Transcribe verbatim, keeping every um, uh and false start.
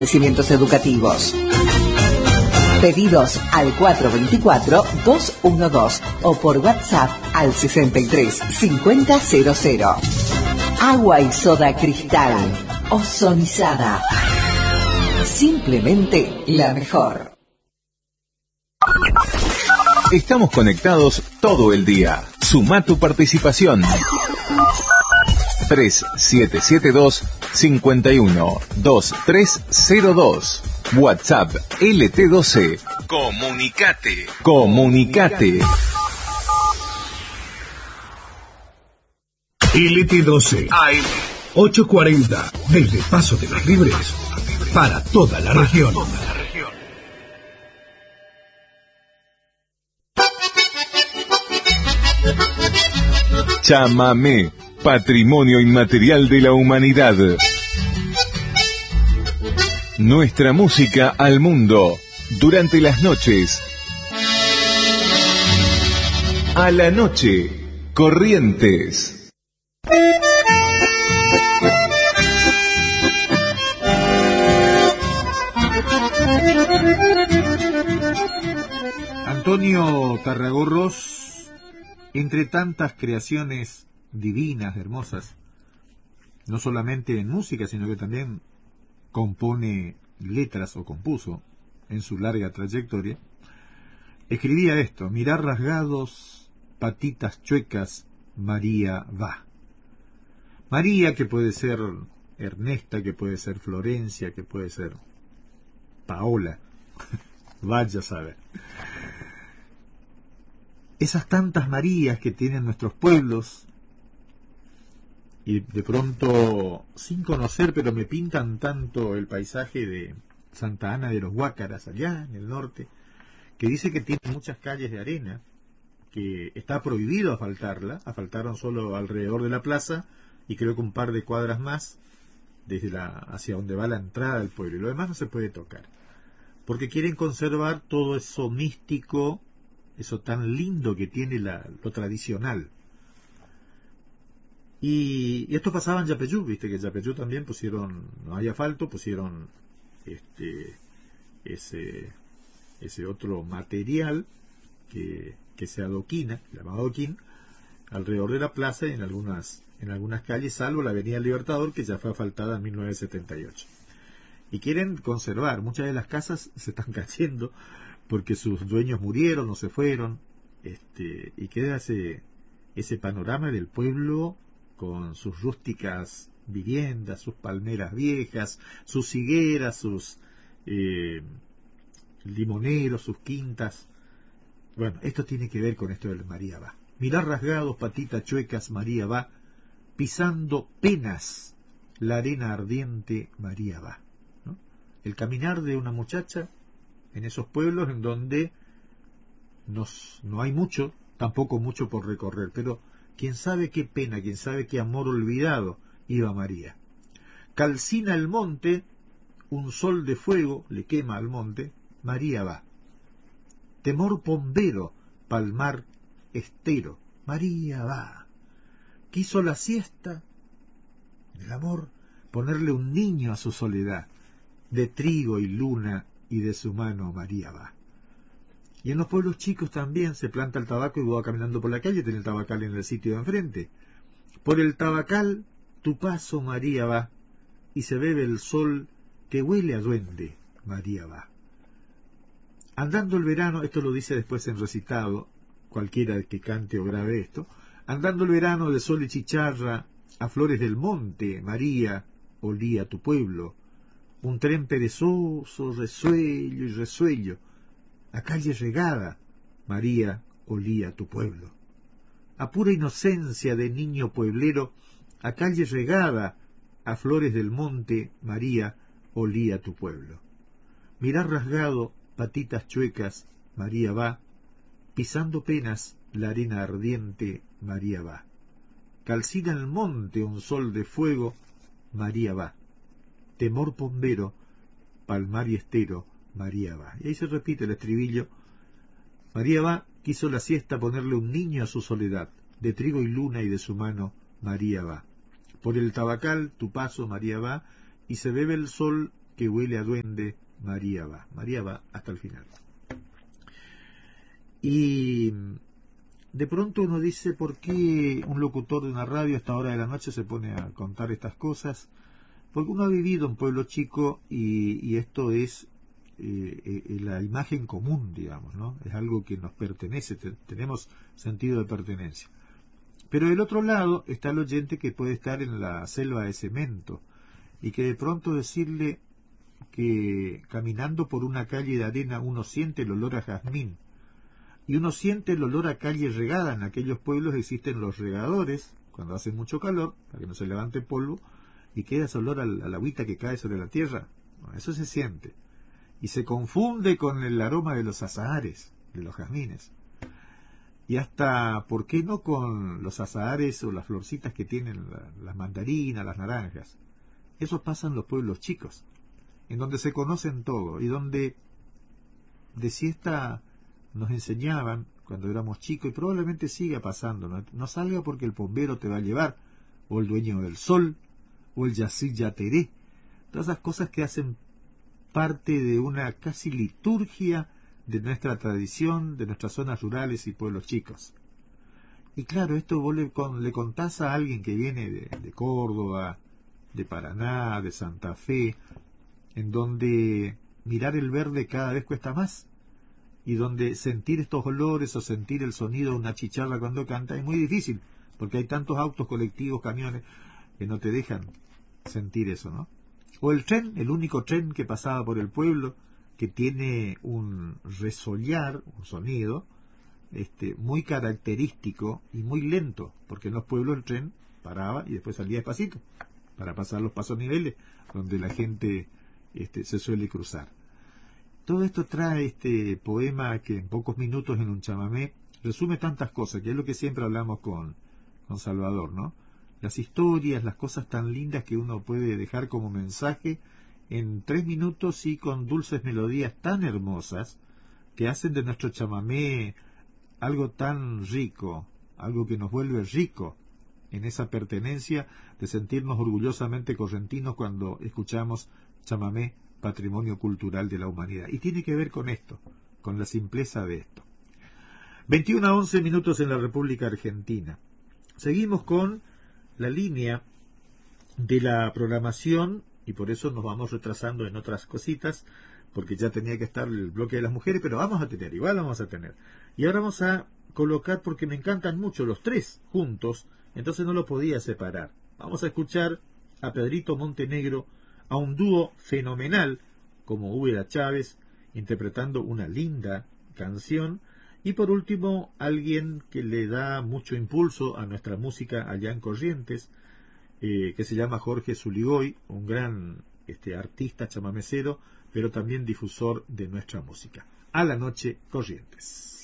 establecimientos educativos. Pedidos al cuatro dos cuatro, dos uno dos o por WhatsApp al sesenta y tres cincuenta cero cero. Agua y soda Cristal, ozonizada. Simplemente la mejor. Estamos conectados todo el día. Suma tu participación. tres siete siete dos, cinco uno, dos tres cero dos. WhatsApp L T doce. Comunicate. Comunicate. L T doce A M ochocientos cuarenta desde Paso de las Libres para toda la región. Chamamé, patrimonio inmaterial de la humanidad. Nuestra música al mundo durante las noches. A la noche, Corrientes. Antonio Tarragorros, entre tantas creaciones divinas, hermosas, no solamente en música, sino que también compone letras o compuso en su larga trayectoria, escribía esto: mirar rasgados, patitas chuecas, María va. María, que puede ser Ernesta, que puede ser Florencia, que puede ser Paola, vaya a saber. Esas tantas Marías que tienen nuestros pueblos, y de pronto, sin conocer, pero me pintan tanto el paisaje de Santa Ana de los Guácaras, allá en el norte, que dice que tiene muchas calles de arena, que está prohibido asfaltarla. Asfaltaron solo alrededor de la plaza y creo que un par de cuadras más desde la hacia donde va la entrada del pueblo, y lo demás no se puede tocar, porque quieren conservar todo eso místico, eso tan lindo que tiene la, lo tradicional. Y, y esto pasaba en Yapeyú, viste que en Yapeyú también pusieron, no hay asfalto, pusieron este ese ese otro material que, que se adoquina, llamado adoquín, alrededor de la plaza y en algunas en algunas calles, salvo la avenida Libertador, que ya fue asfaltada en mil novecientos setenta y ocho. Y quieren conservar, muchas de las casas se están cayendo porque sus dueños murieron o se fueron, este y queda ese ese panorama del pueblo con sus rústicas viviendas, sus palmeras viejas, sus higueras, sus eh, limoneros, sus quintas. Bueno, esto tiene que ver con esto del María va. Mirar rasgados, patitas chuecas, María va. Pisando penas, la arena ardiente, María va. ¿No? El caminar de una muchacha en esos pueblos en donde nos, no hay mucho, tampoco mucho por recorrer, pero quién sabe qué pena, quién sabe qué amor olvidado iba María. Calcina el monte, un sol de fuego le quema al monte, María va. Temor pombero, palmar estero, María va. Quiso la siesta del amor ponerle un niño a su soledad, de trigo y luna y de su mano María va. Y en los pueblos chicos también se planta el tabaco y va caminando por la calle, tiene el tabacal en el sitio de enfrente. Por el tabacal tu paso, María va, y se bebe el sol que huele a duende, María va. Andando el verano, esto lo dice después en recitado, cualquiera que cante o grabe esto, andando el verano de sol y chicharra, a flores del monte, María, olía tu pueblo, un tren perezoso, resuello y resuello, a calle regada, María, olía tu pueblo. A pura inocencia de niño pueblero, a calle regada, a flores del monte, María, olía tu pueblo. Mirar rasgado, patitas chuecas, María va, pisando penas, la arena ardiente, María va. Calcina el monte un sol de fuego, María va. Temor pombero, palmar y estero, María va. Y ahí se repite el estribillo. María va, quiso la siesta ponerle un niño a su soledad, de trigo y luna y de su mano, María va. Por el tabacal tu paso, María va, y se bebe el sol que huele a duende, María va. María va hasta el final. Y de pronto uno dice, ¿por qué un locutor de una radio a esta hora de la noche se pone a contar estas cosas? Porque uno ha vivido en pueblo chico y, y esto es eh, eh, la imagen común, digamos, ¿no? Es algo que nos pertenece, te, tenemos sentido de pertenencia. Pero del otro lado está el oyente que puede estar en la selva de cemento y que de pronto decirle que caminando por una calle de arena uno siente el olor a jazmín y uno siente el olor a calle regada. En aquellos pueblos existen los regadores cuando hace mucho calor para que no se levante polvo y queda ese olor a la agüita que cae sobre la tierra. Bueno, eso se siente y se confunde con el aroma de los azahares, de los jazmines, y hasta, ¿por qué no con los azahares o las florcitas que tienen la, las mandarinas, las naranjas? Eso pasa en los pueblos chicos, en donde se conocen todo y donde de siesta nos enseñaban cuando éramos chicos, y probablemente siga pasando, no, no salga porque el bombero te va a llevar, o el dueño del sol, o el yací yateré, todas esas cosas que hacen parte de una casi liturgia de nuestra tradición, de nuestras zonas rurales y pueblos chicos. Y claro, esto vos le, con, le contás a alguien que viene de, de Córdoba, de Paraná, de Santa Fe, en donde mirar el verde cada vez cuesta más, y donde sentir estos olores o sentir el sonido de una chicharra cuando canta es muy difícil, porque hay tantos autos, colectivos, camiones, que no te dejan sentir eso, ¿no? O el tren, el único tren que pasaba por el pueblo, que tiene un resollar, un sonido este, muy característico y muy lento, porque en los pueblos el tren paraba y después salía despacito, para pasar los pasos niveles, donde la gente este, se suele cruzar. Todo esto trae este poema que en pocos minutos en un chamamé resume tantas cosas, que es lo que siempre hablamos con, con Salvador, ¿no? Las historias, las cosas tan lindas que uno puede dejar como mensaje en tres minutos y con dulces melodías tan hermosas que hacen de nuestro chamamé algo tan rico, algo que nos vuelve rico en esa pertenencia de sentirnos orgullosamente correntinos cuando escuchamos chamamé, patrimonio cultural de la humanidad. Y tiene que ver con esto, con la simpleza de esto. veintiuno a once minutos en la República Argentina. Seguimos con la línea de la programación y por eso nos vamos retrasando en otras cositas, porque ya tenía que estar el bloque de las mujeres, pero vamos a tener, igual vamos a tener. Y ahora vamos a colocar, porque me encantan mucho los tres juntos, entonces no lo podía separar. Vamos a escuchar a Pedrito Montenegro, a un dúo fenomenal como Úbeda Chávez, interpretando una linda canción, y por último, alguien que le da mucho impulso a nuestra música allá en Corrientes, eh, que se llama Jorge Zuligoy, un gran este, artista chamamecero, pero también difusor de nuestra música. A la noche, Corrientes.